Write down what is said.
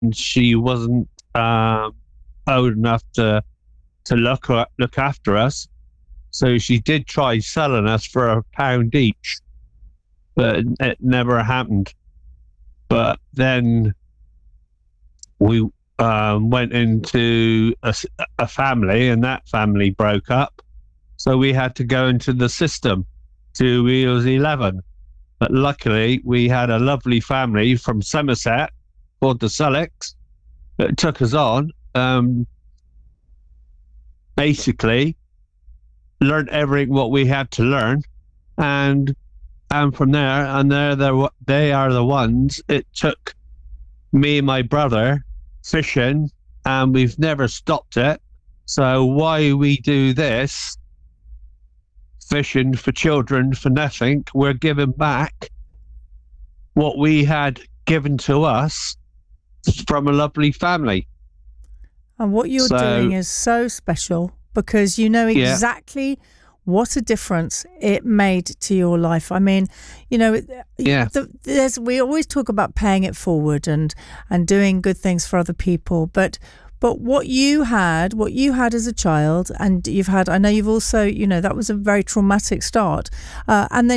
she wasn't old enough to look after us. So she did try selling us for £1 each, but it never happened. But then we went into a family, and that family broke up. So we had to go into the system to Wheels 11. But luckily, we had a lovely family from Somerset called the Sullicks that took us on. Basically, learned everything what we had to learn, and from there, and they are the ones. It took me and my brother fishing, and we've never stopped it. So why we do this, fishing for children for nothing, we're giving back what we had given to us from a lovely family. And what you're doing is so special, because you know exactly what a difference it made to your life. I mean, you know, we always talk about paying it forward and doing good things for other people, but what you had as a child, and you've had, I know you've also, you know, that was a very traumatic start, and then